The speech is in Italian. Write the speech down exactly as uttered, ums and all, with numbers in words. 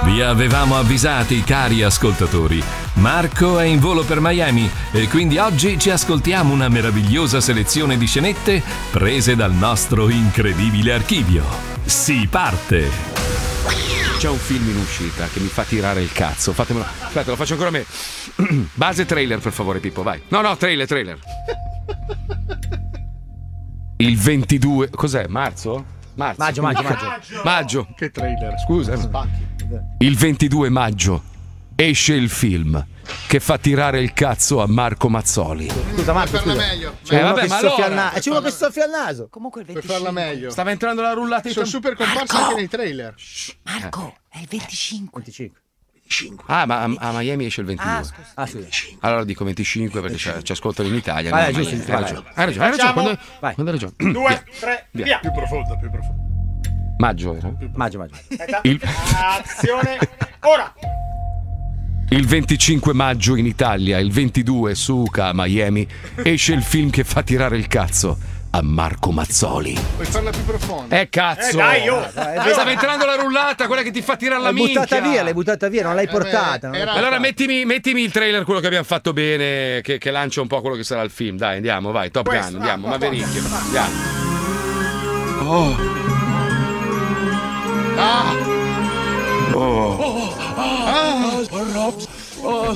Vi avevamo avvisati, cari ascoltatori. Marco è in volo per Miami e quindi oggi ci ascoltiamo una meravigliosa selezione di scenette prese dal nostro incredibile archivio. Si parte! C'è un film in uscita che mi fa tirare il cazzo. Fatemelo. Aspetta, lo faccio ancora a me. Base trailer, per favore, Pippo, vai. No, no, trailer, trailer. Il ventidue. Cos'è? Marzo? Marzo. Maggio, maggio, maggio. Maggio. Che trailer? Scusa. Il ventidue maggio esce il film che fa tirare il cazzo a Marco Mazzoli. Scusa, Marco, scusa. meglio. C'è Eh, uno vabbè, che ma soffia al allora- naso. C'è uno che soffia al naso. Comunque il Per venticinque. farla meglio. Stava entrando la rullata di Sono tam- super comparsi anche nei trailer. Marco, è il venticinque. venticinque. Ah, ma a, a Miami esce il ventidue. Ah, scusa. Ah, scusa. Allora dico venticinque perché ci- ci ascoltano in Italia. Vai, no, giusto, Miami. giusto, Hai vai. ragione, hai ragione, hai ragione. Quando, Vai. quando hai ragione. Due, Via. tre, Via. via. Più profonda, più profonda. Maggio era. Maggio, maggio. Aspetta. Il- Azione, ora. Il venticinque maggio in Italia, il ventidue su U C A a Miami, esce il film che fa tirare il cazzo a Marco Mazzoli. Puoi farla più profonda. Eh cazzo! Eh, dai, oh. Dai, Stava entrando la rullata, quella che ti fa tirare la L'hai minchia. buttata via, l'hai buttata via, non l'hai beh, portata. non l'hai era- portata. Allora mettimi, mettimi il trailer, quello che abbiamo fatto bene, che, che lancia un po' quello che sarà il film. Dai, andiamo, vai, Top Questo, Gun, andiamo, ah, Maverick, andiamo. Oh. Ah! Oh. Oh.